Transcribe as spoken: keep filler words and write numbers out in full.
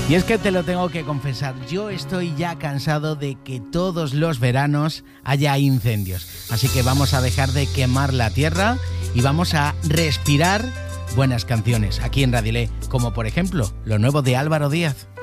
Y es que te lo tengo que confesar, yo estoy ya cansado de que todos los veranos haya incendios. Así que vamos a dejar de quemar la tierra y vamos a respirar buenas canciones aquí en Radiolet, como por ejemplo lo nuevo de Álvaro Díaz.